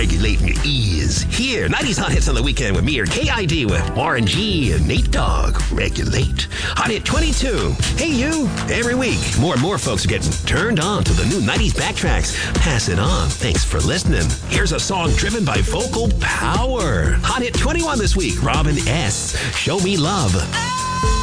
regulating your ears. Here, 90s Hot Hits on the Weekend with me or KID with Warren G and Nate Dogg. Regulate. Hot Hit 22. Hey, you. Every week, more and more folks are getting turned on to the new 90s backtracks. Pass it on. Thanks for listening. Here's a song driven by vocal power. Hot Hit 21 this week. Robin S. Show Me Love.